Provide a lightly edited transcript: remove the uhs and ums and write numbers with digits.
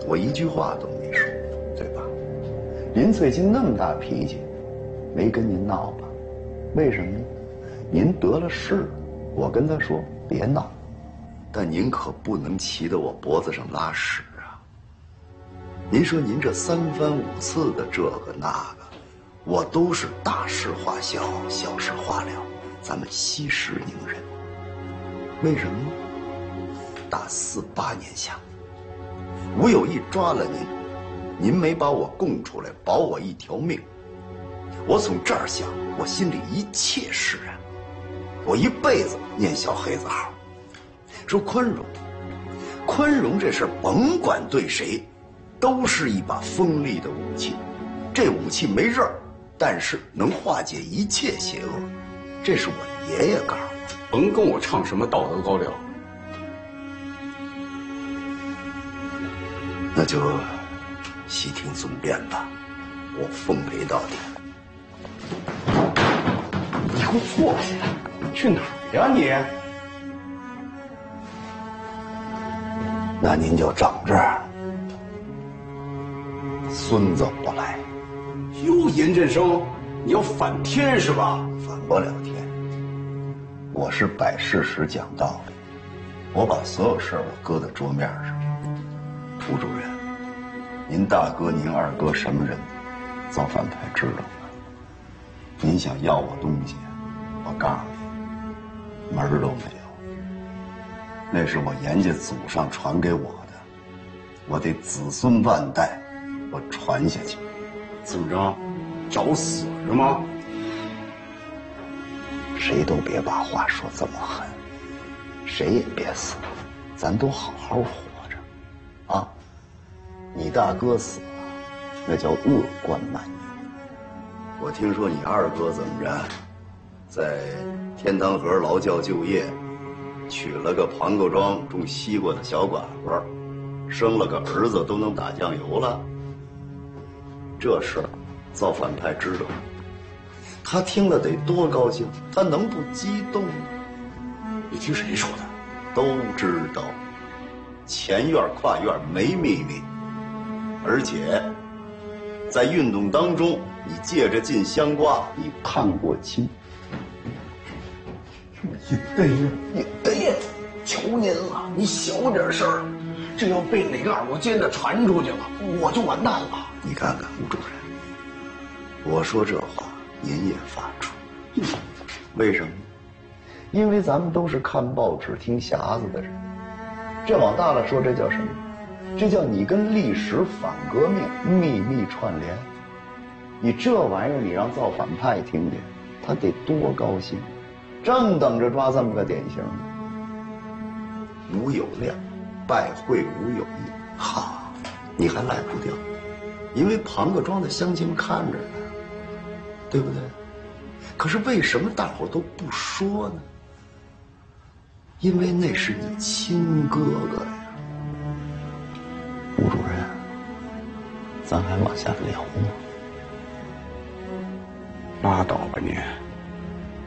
我一句话都没说，对吧？您最近那么大脾气，没跟您闹吧？为什么呢？您得了势，我跟他说别闹，但您可不能骑到我脖子上拉屎啊！您说您这三番五次的这个那个，我都是大事化小，小事化了，咱们息事宁人。为什么呢？打48年下，吴有义抓了您，您没把我供出来，保我一条命。我从这儿想，我心里一切释然。我一辈子念小黑子号，说宽容，宽容这事儿甭管对谁，都是一把锋利的武器。这武器没刃儿，但是能化解一切邪恶。这是我爷爷告诉我。 甭跟我唱什么道德高粱， 那就悉听尊便吧，我奉陪到底。 你给我坐下来！去哪儿呀你？ 那您就整这儿，孙子不来。 哟，严振生，你要反天是吧？ 反不了天，我是摆事实讲道理，我把所有事儿我搁在桌面上。吴主任，您大哥您二哥什么人？造反派知道吗？您想要我东西，我告诉你，门儿都没有。那是我严家祖上传给我的，我得子孙万代，我传下去。 怎么着？找死是吗？ 谁都别把话说这么狠，谁也别死，咱都好好活着，啊！你大哥死了，那叫恶贯满盈。我听说你二哥怎么着，在天堂河劳教就业，娶了个庞各庄种西瓜的小寡妇，生了个儿子都能打酱油了。这事儿，造反派知道，他听了得多高兴，他能不激动吗？ 你听谁说的？ 都知道，前院跨院没秘密，而且在运动当中，你借着进香瓜，你叛过亲。 你对呀，求您了，你小点事儿，这要被哪个耳朵尖的传出去了，我就完蛋了。 你看看吴主任，我说这话您也发怵，为什么？因为咱们都是看报纸听匣子的人，这往大了说，这叫什么？这叫你跟历史反革命秘密串联。你这玩意儿，你让造反派听见，他得多高兴！正等着抓这么个典型呢。吴有亮拜会吴有义，哈，你还赖不掉，因为庞各庄的乡亲看着呢，对不对？可是为什么大伙都不说呢？因为那是你亲哥哥呀。吴主任，咱还往下聊吗？ 拉倒吧你。